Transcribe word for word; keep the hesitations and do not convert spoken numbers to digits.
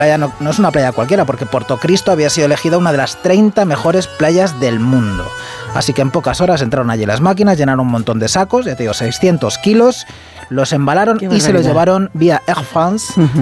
playa no, no es una playa cualquiera, porque Portocristo había sido elegida una de las treinta mejores playas del mundo. Así que en pocas horas entraron allí las máquinas, llenaron un montón de sacos, ya te digo, seiscientos kilos, los embalaron y se los llevaron vía Air France. Uh-huh.